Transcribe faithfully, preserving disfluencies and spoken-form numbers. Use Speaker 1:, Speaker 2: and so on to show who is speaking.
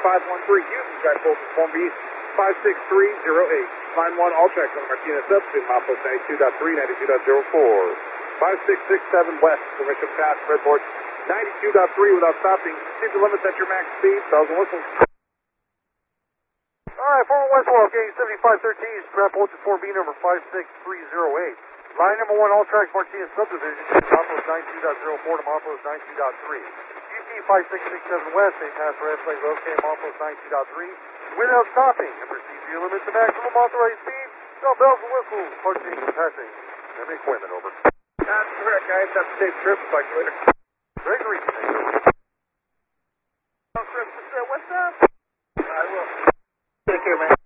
Speaker 1: five one three, Houston, Sky Fulton, Form B, five six three zero eight. Line one, all tracks on Martinez substitute, milepost ninety-two point three, ninety-two point zero four. five six six seven west, permission pass, redboard ninety-two point three without stopping. Proceed to limits at your max speed, bells and whistles.
Speaker 2: Alright, former Westwall, gauge seventy-five thirteen, Scrap Fulton, Form B, number five six three zero eight. Line number one, all tracks Martinez subdivision, milepost ninety-two point zero four to milepost ninety-two point three. U T five six six seven west, same pass for S-Lane, located milepost ninety-two point three. Without stopping, and proceed to your limit to maximum authorized speed. Bell, bells, and whistles, parking, passing, and equipment, over.
Speaker 1: That's correct, guys. Have a safe trip. Talk to you later.
Speaker 2: Gregory, thank you.
Speaker 1: What's up? I will. Take care, man.